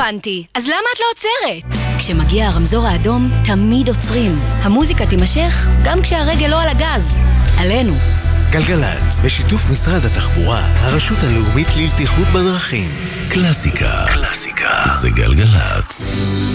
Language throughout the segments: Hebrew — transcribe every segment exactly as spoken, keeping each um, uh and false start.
הבנתי. אז למה את לא עוצרת? כשמגיע הרמזור האדום, תמיד עוצרים. המוזיקה תימשך גם כשהרגל לא על הגז. עלינו. גלגלץ, בשיתוף משרד התחבורה, הרשות הלאומית לבטיחות בדרכים. קלאסיקה. קלאסיקה. זה גלגלץ.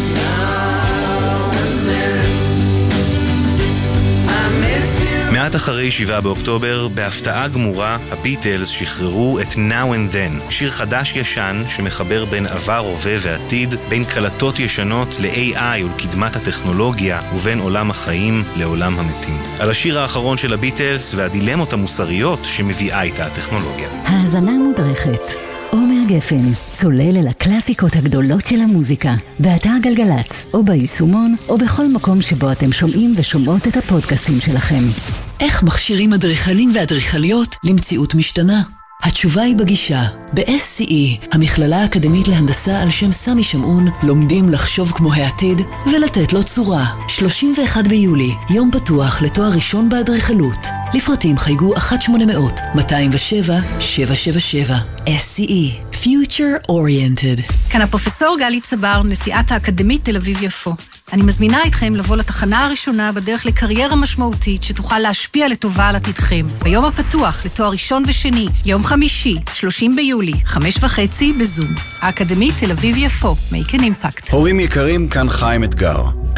מעט אחרי שבעה באוקטובר, בהפתעה גמורה, הביטלס שחררו את Now and Then, שיר חדש ישן שמחבר בין עבר, הווה ועתיד, בין קלטות ישנות ל-איי איי ולקדמת הטכנולוגיה, ובין עולם החיים לעולם המתים. על השיר האחרון של הביטלס והדילמות המוסריות שמביאה איתה הטכנולוגיה. האזנה מודרכת. עומר גפן, צולל אל הקלאסיקות הגדולות של המוזיקה, באתר גלגלץ, או ביישומון, או בכל מקום שבו אתם שומעים ושומעות את הפודקאסטים שלכם. איך מכשירים אדריכלים ואדריכליות למציאות משתנה? התשובה היא בגישה. ב-אס סי אי, המכללה האקדמית להנדסה על שם סמי שמעון, לומדים לחשוב כמו העתיד ולתת לו צורה. שלושים ואחד ביולי, יום פתוח לתואר ראשון באדריכלות. לפרטים חייגו אחת שמונה מאות מאתיים ושבע שבע שבע שבע. אס סי אי, Future Oriented. כאן הפרופסור גלי צבר, נשיאת האקדמית תל אביב יפו. אני מזמינה אתכם לבוא לתחנה הראשונה בדרך לקריירה משמעותית שתוכל להשפיע לטובה על עתידכם. ביום הפתוח לתואר ראשון ושני, יום חמישי, שלושים ביולי, חמש וחצי בזום. האקדמית תל אביב יפו, Make an Impact. הורים יקרים, כאן חיים אתגר.